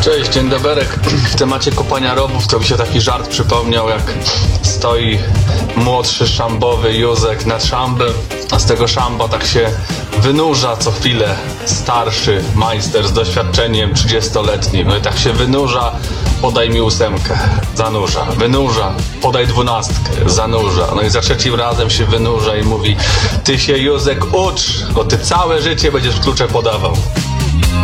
Cześć, dzień doberek. W temacie kopania rowów to mi się taki żart przypomniał, jak stoi młodszy szambowy Józek nad szambem, a z tego szamba tak się wynurza co chwilę starszy majster z doświadczeniem 30-letnim. No i tak się wynurza, podaj mi 8, zanurza, wynurza, podaj 12, zanurza. No i za trzecim razem się wynurza i mówi: ty się, Józek, ucz, bo ty całe życie będziesz klucze podawał.